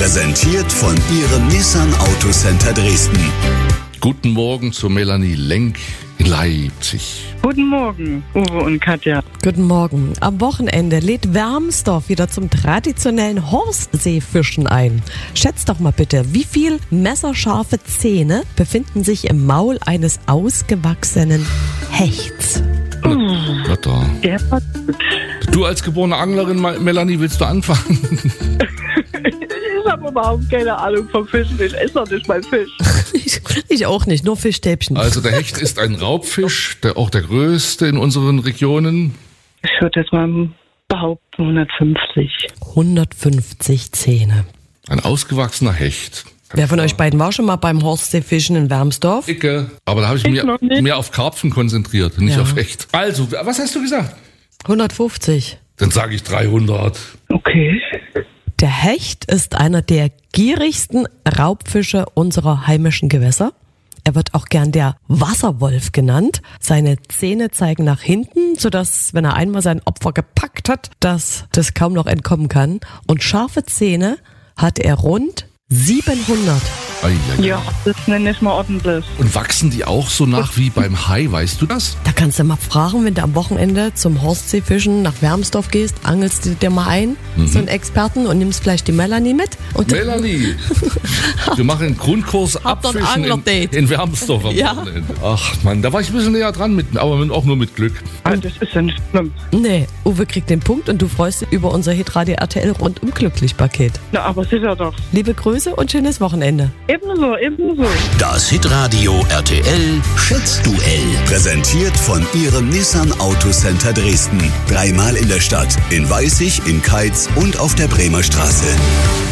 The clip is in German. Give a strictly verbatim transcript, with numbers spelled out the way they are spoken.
Präsentiert von Ihrem Nissan Autocenter Dresden. Guten Morgen zu Melanie Lenk in Leipzig. Guten Morgen, Uwe und Katja. Guten Morgen. Am Wochenende lädt Wermsdorf wieder zum traditionellen Horstseefischen ein. Schätzt doch mal bitte, wie viel messerscharfe Zähne befinden sich im Maul eines ausgewachsenen Hechts? Na, na da. Der war gut. Du als geborene Anglerin, Melanie, willst du anfangen? Ich habe überhaupt keine Ahnung vom Fischen. Ich esse doch nicht mal Fisch. Ich, ich auch nicht, nur Fischstäbchen. Also der Hecht ist ein Raubfisch, der, auch der größte in unseren Regionen. Ich würde jetzt mal behaupten hundertfünfzig. hundertfünfzig Zähne. Ein ausgewachsener Hecht. Wer von euch beiden war schon mal beim Horstseefischen in Wermsdorf? Icke. Aber da habe ich Ich mich noch nicht. mehr auf Karpfen konzentriert, nicht Ja. auf Hecht. Also, was hast du gesagt? hundertfünfzig. Dann sage ich dreihundert. Okay. Der Hecht ist einer der gierigsten Raubfische unserer heimischen Gewässer. Er wird auch gern der Wasserwolf genannt. Seine Zähne zeigen nach hinten, sodass, wenn er einmal sein Opfer gepackt hat, dass das kaum noch entkommen kann. Und scharfe Zähne hat er rund siebenhundert. Ei, ei, ei. Ja, das nenne ich mal ordentlich. Und wachsen die auch so nach wie beim Hai, weißt du das? Da kannst du mal fragen, wenn du am Wochenende zum Horstseefischen nach Wermsdorf gehst, angelst du dir mal ein, so einen Experten, und nimmst vielleicht die Melanie mit. Und Melanie, wir machen einen Grundkurs Habt ihr ein Abfischen in, Anglerdate? in Wermsdorf am Ja. Wochenende. Ach Mann, da war ich ein bisschen näher dran, mit, aber auch nur mit Glück. Ah, das ist ja nicht schlimm. Nee, Uwe kriegt den Punkt und du freust dich über unser Hitradio R T L rundum glücklich Paket. Na, aber sicher doch. Liebe Grüße und schönes Wochenende. Ebenso, ebenso. Das Hitradio R T L Schätzduell. Präsentiert von Ihrem Nissan Autocenter Dresden. Dreimal in der Stadt, in Weißig, in Keitz und auf der Bremer Straße.